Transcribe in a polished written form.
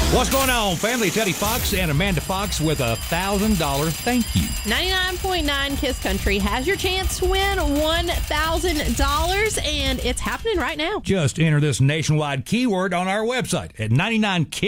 What's going on, family? Teddy Fox and Amanda Fox with a $1,000 thank you. 99.9 Kiss Country has your chance to win $1,000, and it's happening right now. Just enter this nationwide keyword on our website at 99kiss.